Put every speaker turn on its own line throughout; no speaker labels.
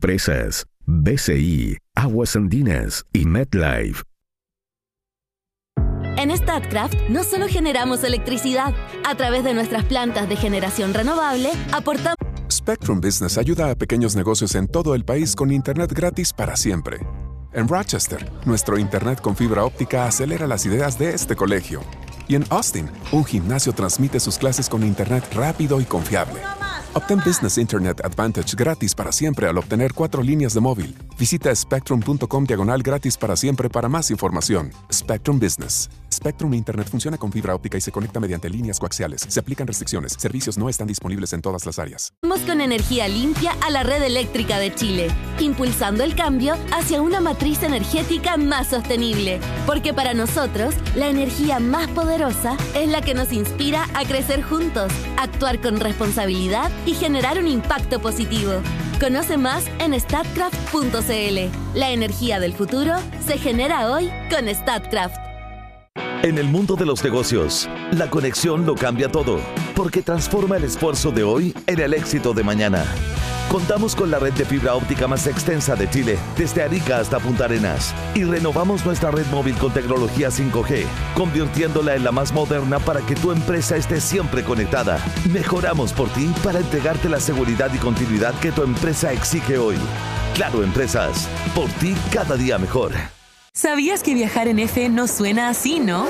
Empresas, BCI, Aguas Andinas y MetLife.
En Statkraft no solo generamos electricidad, a través de nuestras plantas de generación renovable, aportamos...
Spectrum Business ayuda a pequeños negocios en todo el país con internet gratis para siempre. En Rochester, nuestro internet con fibra óptica acelera las ideas de este colegio. Y en Austin, un gimnasio transmite sus clases con internet rápido y confiable. Obtén Business Internet Advantage gratis para siempre al obtener 4 líneas de móvil. Visita spectrum.com/gratis para siempre para más información. Spectrum Business. Spectrum Internet funciona con fibra óptica y se conecta mediante líneas coaxiales. Se aplican restricciones. Servicios no están disponibles en todas las áreas.
Vamos con energía limpia a la red eléctrica de Chile, impulsando el cambio hacia una matriz energética más sostenible. Porque para nosotros, la energía más poderosa es la que nos inspira a crecer juntos, actuar con responsabilidad y generar un impacto positivo. Conoce más en statkraft.cl. La energía del futuro se genera hoy con Statkraft.
En el mundo de los negocios, la conexión lo cambia todo, porque transforma el esfuerzo de hoy en el éxito de mañana. Contamos con la red de fibra óptica más extensa de Chile, desde Arica hasta Punta Arenas, y renovamos nuestra red móvil con tecnología 5G, convirtiéndola en la más moderna para que tu empresa esté siempre conectada. Mejoramos por ti para entregarte la seguridad y continuidad que tu empresa exige hoy. Claro Empresas, por ti cada día mejor.
¿Sabías que viajar en F no suena así, no?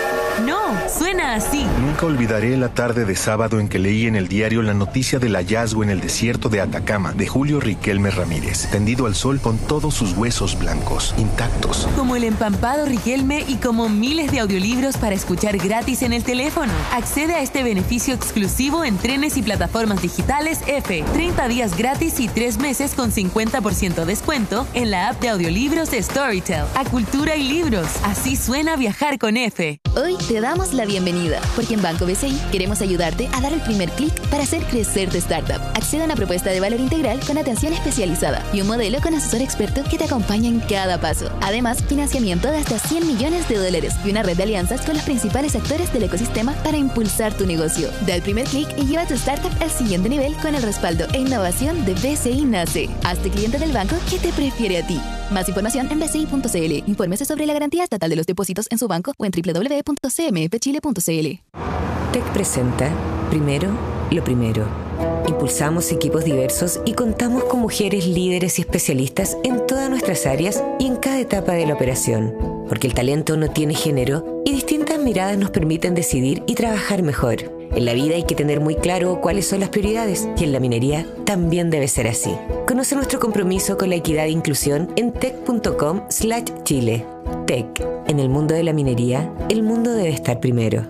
No, suena así.
Nunca olvidaré la tarde de sábado en que leí en el diario la noticia del hallazgo en el desierto de Atacama de Julio Riquelme Ramírez, tendido al sol con todos sus huesos blancos, intactos.
Como el empampado Riquelme y como miles de audiolibros para escuchar gratis en el teléfono. Accede a este beneficio exclusivo en trenes y plataformas digitales F. 30 días gratis y 3 meses con 50% descuento en la app de audiolibros de Storytel. A cultura y libros. Así suena viajar con F.
Hoy te damos la bienvenida, porque en Banco BCI queremos ayudarte a dar el primer clic para hacer crecer tu startup. Accede a una propuesta de valor integral con atención especializada y un modelo con asesor experto que te acompaña en cada paso. Además, financiamiento de hasta $100 millones y una red de alianzas con los principales actores del ecosistema para impulsar tu negocio. Da el primer clic y lleva tu startup al siguiente nivel con el respaldo e innovación de BCI Nace. Hazte cliente del banco que te prefiere a ti. Más información en bci.cl. Infórmese sobre la garantía estatal de los depósitos en su banco o en www.cmfchile.cl.
TEC presenta Primero, lo primero. Impulsamos equipos diversos y contamos con mujeres líderes y especialistas en todas nuestras áreas y en cada etapa de la operación. Porque el talento no tiene género y distintas miradas nos permiten decidir y trabajar mejor. En la vida hay que tener muy claro cuáles son las prioridades y en la minería también debe ser así. Conoce nuestro compromiso con la equidad e inclusión en tec.com/Chile. TEC. En el mundo de la minería, el mundo debe estar primero.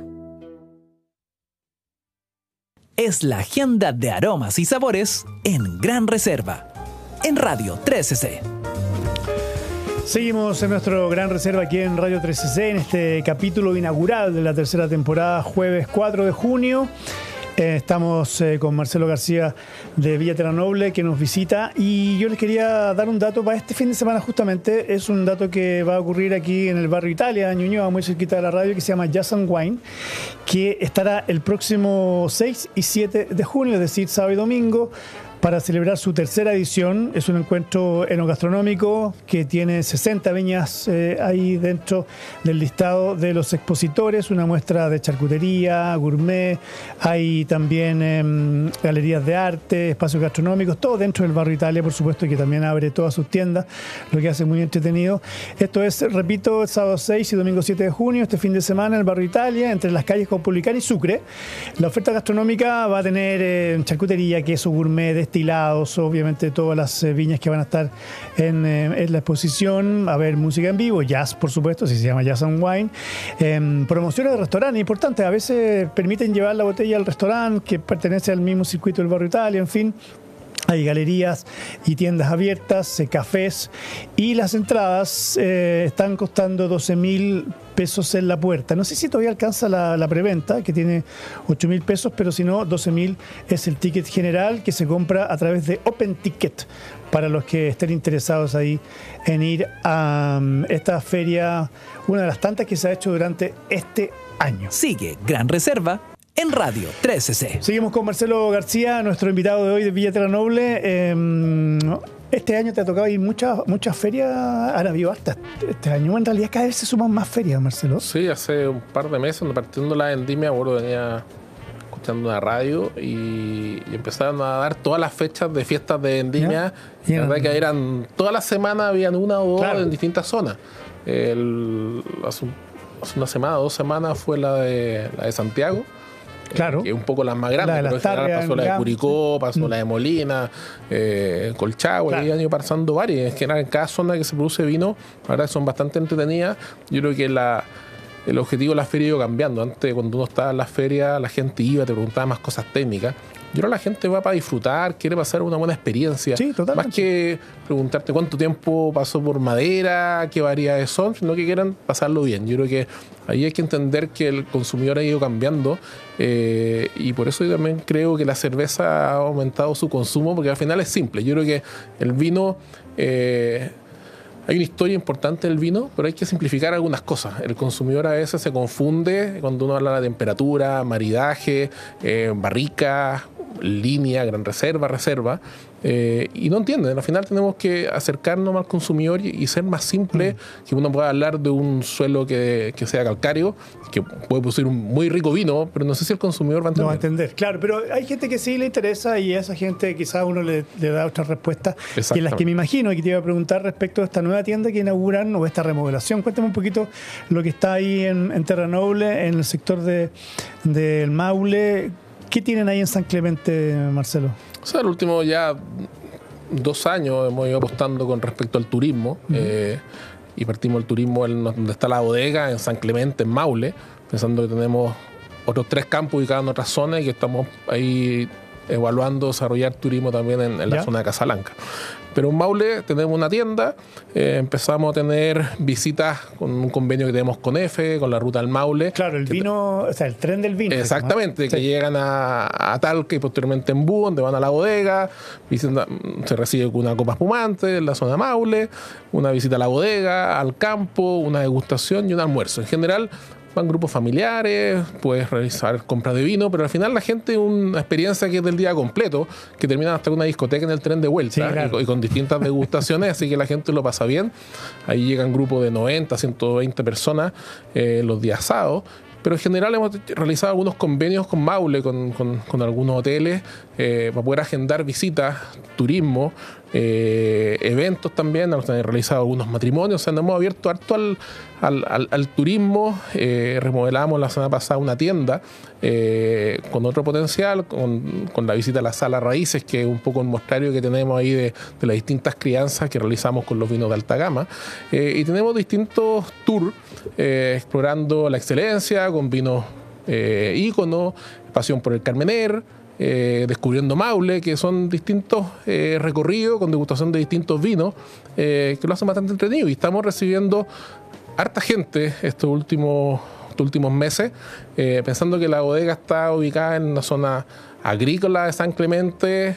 Es la agenda de aromas y sabores en Gran Reserva, en Radio 13C.
Seguimos en nuestro Gran Reserva aquí en Radio 13C, en este capítulo inaugural de la tercera temporada, jueves 4 de junio. Estamos con Marcelo García de Villa Terranoble, que nos visita, y yo les quería dar un dato para este fin de semana. Justamente es un dato que va a ocurrir aquí en el barrio Italia, Ñuñoa, muy cerquita de la radio, que se llama Jazz and Wine, que estará el próximo 6 y 7 de junio, es decir, sábado y domingo, para celebrar su tercera edición. Es un encuentro enogastronómico que tiene 60 viñas ahí dentro del listado de los expositores, una muestra de charcutería, gourmet, hay también galerías de arte, espacios gastronómicos, todo dentro del barrio Italia, por supuesto, que también abre todas sus tiendas, lo que hace muy entretenido. Esto es, repito, el sábado 6 y domingo 7 de junio, este fin de semana en el barrio Italia, entre las calles Caupolicán y Sucre. La oferta gastronómica va a tener charcutería, queso, gourmet, destilados, obviamente todas las viñas que van a estar en la exposición. Va a haber música en vivo, jazz, por supuesto, así se llama Jazz and Wine. Promociones de restaurantes importantes, a veces permiten llevar la botella al restaurante que pertenece al mismo circuito del barrio Italia, en fin. Hay galerías y tiendas abiertas, cafés, y las entradas están costando 12.000 pesos en la puerta. No sé si todavía alcanza la preventa, que tiene 8.000 pesos, pero si no, 12.000 es el ticket general que se compra a través de Open Ticket, para los que estén interesados ahí en ir a esta feria, una de las tantas que se ha hecho durante este año.
Sigue Gran Reserva en Radio 13C.
Seguimos con Marcelo García, nuestro invitado de hoy de Villa Terranoble. Este año te ha tocado ir muchas ferias, han habido hartas este año. En realidad cada vez se suman más ferias, Marcelo.
Sí, hace un par de meses, partiendo la vendimia, venía escuchando una radio y empezaron a dar todas las fechas de fiestas de vendimia. La verdad que eran todas las semanas, habían una o dos en distintas zonas. Hace una semana, 2 semanas fue la de Santiago.
Claro.
Que es un poco las más grandes, pero en general pasó la de Curicó, pasó la de Molina, Colchagua, y han ido pasando varias. En general, en cada zona que se produce vino, la verdad que son bastante entretenidas. Yo creo que el objetivo de la feria ha ido cambiando. Antes, cuando uno estaba en la feria, la gente iba, te preguntaba más cosas técnicas. Y ahora la gente va para disfrutar, quiere pasar una buena experiencia.
Sí, totalmente.
Más que preguntarte cuánto tiempo pasó por madera, qué variedades son, sino que quieran pasarlo bien. Yo creo que ahí hay que entender que el consumidor ha ido cambiando y por eso yo también creo que la cerveza ha aumentado su consumo, porque al final es simple. Yo creo que el vino... hay una historia importante del vino, pero hay que simplificar algunas cosas. El consumidor a veces se confunde cuando uno habla de temperatura, maridaje, barrica, línea, gran reserva, y no entienden. Al final tenemos que acercarnos al consumidor y ser más simple, que uno pueda hablar de un suelo que sea calcáreo, que puede producir un muy rico vino, pero no sé si el consumidor va a entender.
No va a entender, claro, pero hay gente que sí le interesa y a esa gente quizás uno le da otra respuesta, y en las que me imagino, y que te iba a preguntar respecto a esta nueva tienda que inauguran o esta remodelación. Cuéntame un poquito lo que está ahí en Terranoble, en el sector del Maule. ¿Qué tienen ahí en San Clemente, Marcelo?
O sea, el último ya 2 años hemos ido apostando con respecto al turismo. Y partimos el turismo donde está la bodega, en San Clemente, en Maule, pensando que tenemos otros 3 campos ubicados en otras zonas y que estamos ahí evaluando desarrollar turismo también en la zona de Casablanca. Pero en Maule tenemos una tienda, empezamos a tener visitas con un convenio que tenemos con EFE, con la ruta del Maule.
Claro, el vino, o sea, el tren del vino.
Exactamente, ¿no? Que llegan a Talca y posteriormente en Bú, donde van a la bodega, se recibe con una copa espumante en la zona de Maule, una visita a la bodega, al campo, una degustación y un almuerzo. En general, van grupos familiares, puedes realizar compras de vino, pero al final la gente una experiencia que es del día completo, que termina hasta una discoteca en el tren de vuelta, sí, claro. y con distintas degustaciones, así que la gente lo pasa bien. Ahí llegan grupos de 90, 120 personas los días sábados. Pero en general hemos realizado algunos convenios con Maule, con algunos hoteles, para poder agendar visitas, turismo, eventos también. Hemos realizado algunos matrimonios, o sea, nos hemos abierto harto al turismo. Remodelamos la semana pasada una tienda con otro potencial, con la visita a la Sala Raíces, que es un poco el mostrario que tenemos ahí de las distintas crianzas que realizamos con los vinos de alta gama. Y tenemos distintos tours explorando la excelencia, con vinos íconos, pasión por el Carmener, descubriendo Maule, que son distintos recorridos con degustación de distintos vinos, que lo hacen bastante entretenido. Y estamos recibiendo harta gente estos últimos meses, pensando que la bodega está ubicada en una zona agrícola de San Clemente,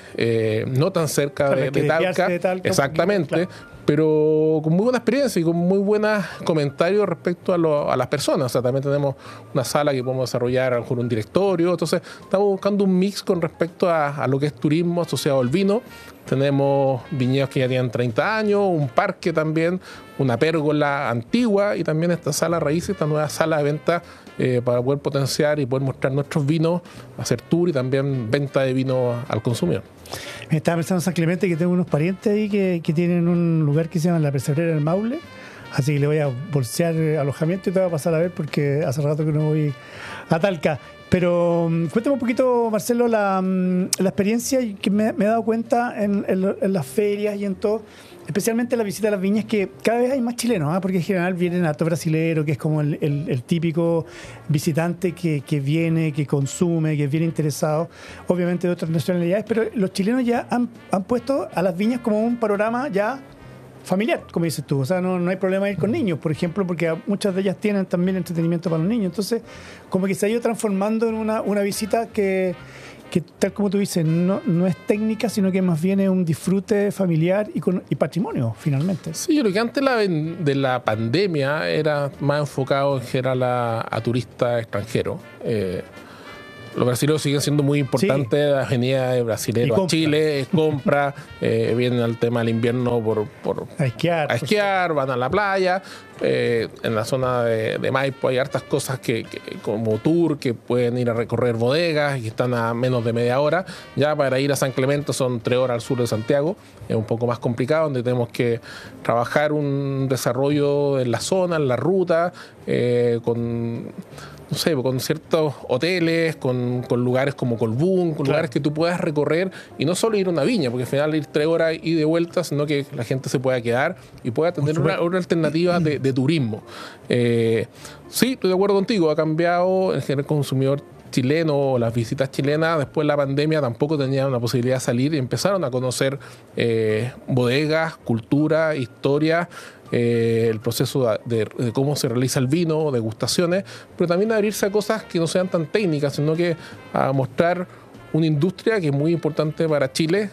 no tan cerca de Talca. Exactamente. Claro. Pero con muy buena experiencia y con muy buenos comentarios respecto a las personas. O sea, también tenemos una sala que podemos desarrollar a lo mejor un directorio. Entonces, estamos buscando un mix con respecto a lo que es turismo asociado al vino. Tenemos viñedos que ya tienen 30 años, un parque también, una pérgola antigua y también esta sala raíces, esta nueva sala de venta para poder potenciar y poder mostrar nuestros vinos, hacer tour y también venta de vino al consumidor.
Estaba pensando en San Clemente, que tengo unos parientes ahí que tienen un lugar que se llama La Pesebrera del Maule, así que le voy a bolsear alojamiento y te voy a pasar a ver porque hace rato que no voy a Talca. Pero cuéntame un poquito, Marcelo, la experiencia que me he dado cuenta en las ferias y en todo, especialmente en la visita a las viñas, que cada vez hay más chilenos, porque en general vienen harto brasilero, que es como el típico visitante que viene, que consume, que viene interesado, obviamente de otras nacionalidades, pero los chilenos ya han puesto a las viñas como un panorama ya familiar, como dices tú. O sea, no hay problema ir con niños, por ejemplo, porque muchas de ellas tienen también entretenimiento para los niños. Entonces, como que se ha ido transformando en una visita que tal como tú dices, no es técnica, sino que más bien es un disfrute familiar y patrimonio, finalmente.
Sí, yo creo que antes de la pandemia era más enfocado en general a turistas extranjeros. Los brasileños siguen siendo muy importantes. Sí. La avenida de brasileros a Chile, compra, vienen al tema del invierno por
a esquiar,
van a la playa. En la zona de Maipo hay hartas cosas que como tour, que pueden ir a recorrer bodegas y están a menos de media hora. Ya para ir a San Clemente son 3 horas al sur de Santiago, es un poco más complicado, donde tenemos que trabajar un desarrollo en la zona, en la ruta, con ciertos hoteles, con lugares como Colbún, con lugares que tú puedas recorrer y no solo ir a una viña, porque al final ir 3 horas y de vuelta, sino que la gente se pueda quedar y pueda tener una alternativa de turismo. Sí, estoy de acuerdo contigo, ha cambiado en general el consumidor chileno, las visitas chilenas después de la pandemia tampoco tenían una posibilidad de salir y empezaron a conocer bodegas, cultura, historia, el proceso de cómo se realiza el vino, degustaciones, pero también abrirse a cosas que no sean tan técnicas, sino que a mostrar una industria que es muy importante para Chile,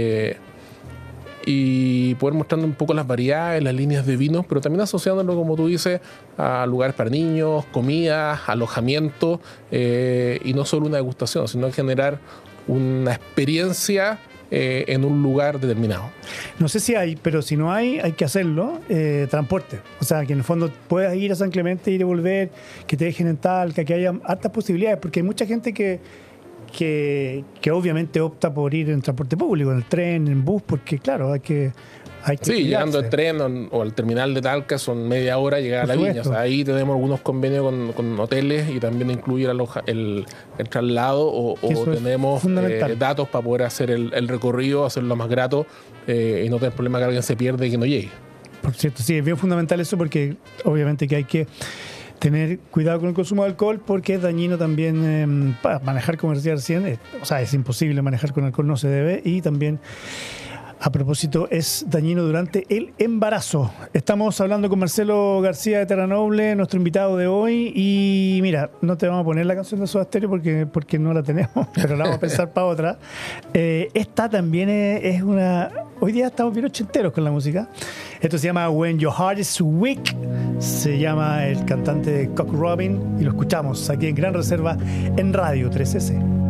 y poder mostrando un poco las variedades, las líneas de vinos, pero también asociándolo, como tú dices, a lugares para niños, comidas, alojamiento, y no solo una degustación, sino generar una experiencia en un lugar determinado.
No sé si hay, pero si no hay que hacerlo. Transporte, o sea, que en el fondo puedas ir a San Clemente, ir y volver, que te dejen en Talca, que haya hartas posibilidades, porque hay mucha gente que obviamente opta por ir en transporte público, en el tren, en bus, porque claro, hay que
sí, llegando al tren o al terminal de Talca son media hora llegar a la viña. O sea, ahí tenemos algunos convenios con hoteles y también incluir el traslado o tenemos datos para poder hacer el recorrido, hacerlo más grato, y no tener problema que alguien se pierde y que no llegue.
Por cierto, sí, es bien fundamental eso, porque obviamente que hay que tener cuidado con el consumo de alcohol, porque es dañino también para manejar, como decía recién, o sea, es imposible manejar con alcohol, no se debe, y también, a propósito, es dañino durante el embarazo. Estamos hablando con Marcelo García de Terranoble, nuestro invitado de hoy, y mira, no te vamos a poner la canción de Soda Stereo porque no la tenemos, pero la vamos a pensar para otra. Esta también es una... Hoy día estamos bien ochenteros con la música. Esto se llama When Your Heart Is Weak. Se llama el cantante Cock Robin y lo escuchamos aquí en Gran Reserva en Radio 3S.